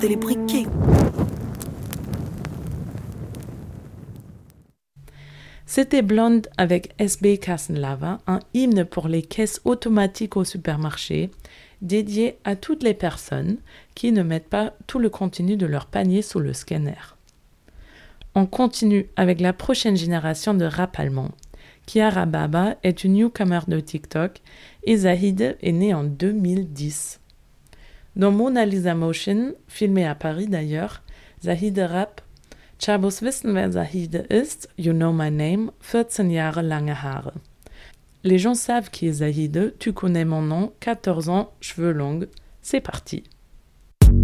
les briquets. C'était Blonde avec SB Kassenlava, un hymne pour les caisses automatiques au supermarché, dédié à toutes les personnes qui ne mettent pas tout le contenu de leur panier sous le scanner. On continue avec la prochaine génération de rap allemand. Chiara Baba est une newcomer de TikTok et Zahid est née en 2010. Dans Mona Lisa Motion, filmé à Paris d'ailleurs, Zahid rappe « Chabos wissen, wer Zahid ist, you know my name, 14 Jahre lange Haare ». Les gens savent qui est Zahid, tu connais mon nom, 14 ans, cheveux longs, c'est parti.